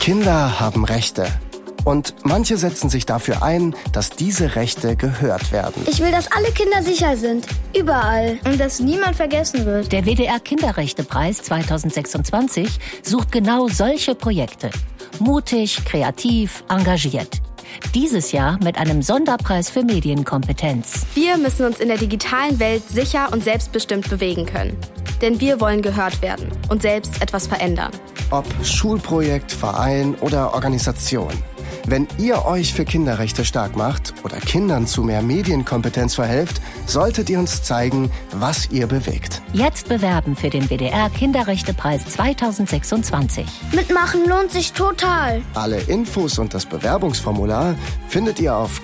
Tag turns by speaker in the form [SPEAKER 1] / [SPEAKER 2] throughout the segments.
[SPEAKER 1] Kinder haben Rechte. Und manche setzen sich dafür ein, dass diese Rechte gehört werden.
[SPEAKER 2] Ich will, dass alle Kinder sicher sind. Überall. Und dass niemand vergessen wird.
[SPEAKER 3] Der WDR-Kinderrechtepreis 2026 sucht genau solche Projekte. Mutig, kreativ, engagiert. Dieses Jahr mit einem Sonderpreis für Medienkompetenz.
[SPEAKER 4] Wir müssen uns in der digitalen Welt sicher und selbstbestimmt bewegen können. Denn wir wollen gehört werden und selbst etwas verändern.
[SPEAKER 1] Ob Schulprojekt, Verein oder Organisation. Wenn ihr euch für Kinderrechte stark macht oder Kindern zu mehr Medienkompetenz verhelft, solltet ihr uns zeigen, was ihr bewegt.
[SPEAKER 3] Jetzt bewerben für den WDR-Kinderrechtepreis 2026.
[SPEAKER 2] Mitmachen lohnt sich total.
[SPEAKER 1] Alle Infos und das Bewerbungsformular findet ihr auf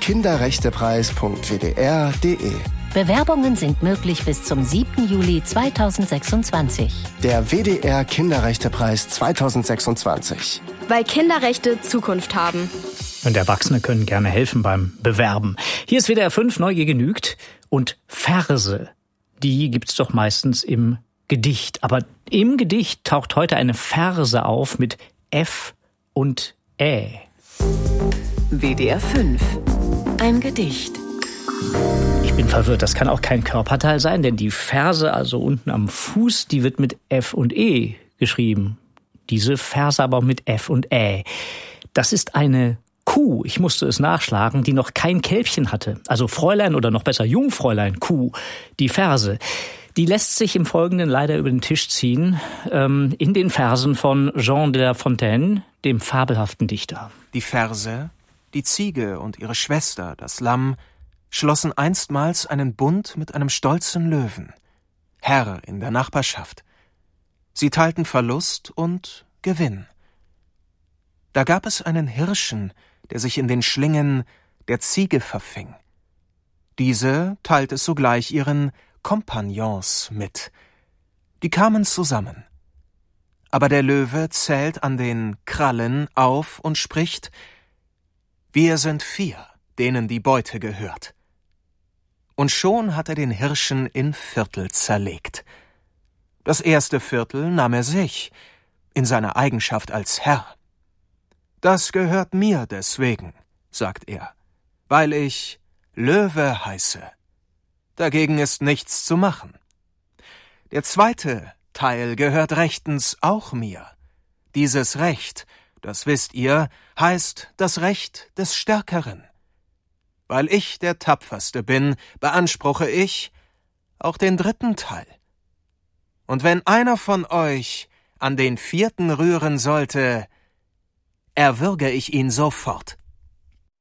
[SPEAKER 1] kinderrechtepreis.wdr.de.
[SPEAKER 3] Bewerbungen sind möglich bis zum 7. Juli 2026.
[SPEAKER 1] Der WDR Kinderrechtepreis 2026.
[SPEAKER 4] Weil Kinderrechte Zukunft haben.
[SPEAKER 5] Und Erwachsene können gerne helfen beim Bewerben. Hier ist WDR 5, Neugier genügt. Und Verse, die gibt's doch meistens im Gedicht. Aber im Gedicht taucht heute eine Verse auf mit F und Ä.
[SPEAKER 6] WDR 5, ein Gedicht.
[SPEAKER 5] Ich bin verwirrt, das kann auch kein Körperteil sein, denn die Ferse, also unten am Fuß, die wird mit F und E geschrieben. Diese Verse aber mit F und Ä. Das ist eine Kuh, ich musste es nachschlagen, die noch kein Kälbchen hatte. Also Fräulein oder noch besser Jungfräulein Kuh, die Verse. Die lässt sich im Folgenden leider über den Tisch ziehen, in den Versen von Jean de La Fontaine, dem fabelhaften Dichter.
[SPEAKER 7] Die Verse, die Ziege und ihre Schwester, das Lamm, schlossen einstmals einen Bund mit einem stolzen Löwen, Herr in der Nachbarschaft. Sie teilten Verlust und Gewinn. Da gab es einen Hirschen, der sich in den Schlingen der Ziege verfing. Diese teilte es sogleich ihren Kompagnons mit. Die kamen zusammen. Aber der Löwe zählt an den Krallen auf und spricht: Wir sind 4, denen die Beute gehört. Und schon hat er den Hirschen in Viertel zerlegt. Das erste Viertel nahm er sich, in seiner Eigenschaft als Herr. Das gehört mir deswegen, sagt er, weil ich Löwe heiße. Dagegen ist nichts zu machen. Der zweite Teil gehört rechtens auch mir. Dieses Recht, das wisst ihr, heißt das Recht des Stärkeren. Weil ich der Tapferste bin, beanspruche ich auch den dritten Teil. Und wenn einer von euch an den 4. rühren sollte, erwürge ich ihn sofort.